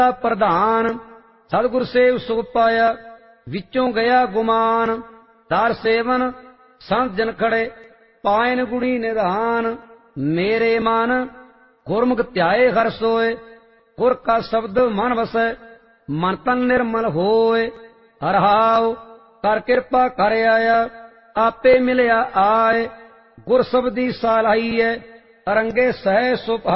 प्रधान सतगुर सेव सुख पाया विचों गया गुमान दार सेवन संत जन खड़े पायन गुणी निधान मेरे मन गुरमुख ध्याए हर सोए गुर का शब्द मन वसै मन तन निर्मल होए हरहाओ कर कृपा कर आया आपे मिलया आए गुर शब्दी सालाही है तरंगे सह सुप